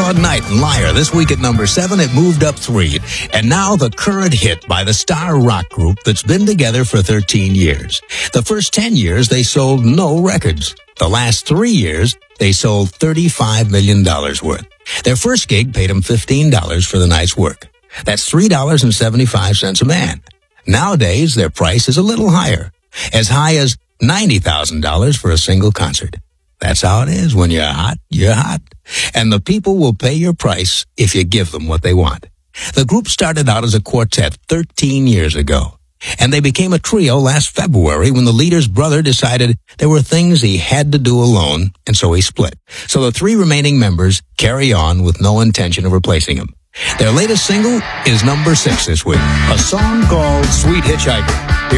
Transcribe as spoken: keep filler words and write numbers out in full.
Wild Night and Liar. This week at number seven, it moved up three. And now the current hit by the star rock group that's been together for thirteen years. The first ten years, they sold no records. The last three years, they sold thirty-five million dollars worth. Their first gig paid them fifteen dollars for the night's work. That's three dollars and seventy-five cents a man. Nowadays, their price is a little higher, as high as ninety thousand dollars for a single concert. That's how it is. When you're hot, you're hot. And the people will pay your price if you give them what they want. The group started out as a quartet thirteen years ago, and they became a trio last February when the leader's brother decided there were things he had to do alone, and so he split. So the three remaining members carry on with no intention of replacing him. Their latest single is number six this week, a song called Sweet Hitchhiker. Here